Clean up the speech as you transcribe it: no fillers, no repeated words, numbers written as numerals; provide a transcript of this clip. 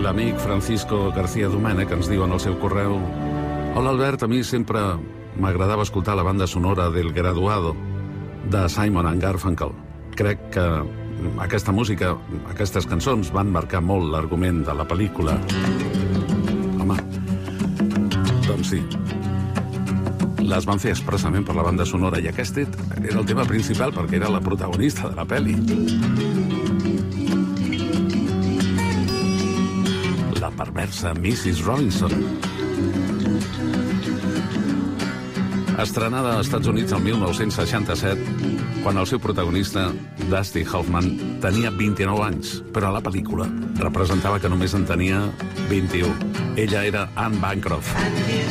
l'amic Francisco García Domènech ens diu en el seu correu: Hola Albert, a mi sempre m'agradava escoltar la banda sonora del Graduado de Simon & Garfunkel. Crec que aquesta música, aquestes cançons van marcar molt l'argument de la pel·lícula. Home, doncs sí, les van fer expressament per la banda sonora, i aquest era el tema principal perquè era la protagonista de la pel·li. La perversa Mrs. Robinson. Estrenada als Estats Units el 1967, quan el seu protagonista, Dusty Hoffman, tenia 29 anys, però a la pel·lícula representava que només en tenia 21. Ella era Anne Bancroft.